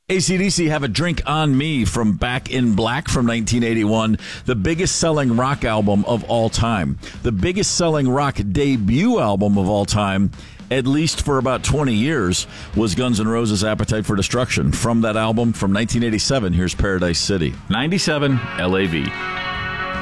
AC/DC have a Drink on Me from Back in Black from 1981, the biggest selling rock album of all time. The biggest selling rock debut album of all time, at least for about 20 years, was Guns N' Roses' Appetite for Destruction. From that album from 1987, here's Paradise City. 97 LAV.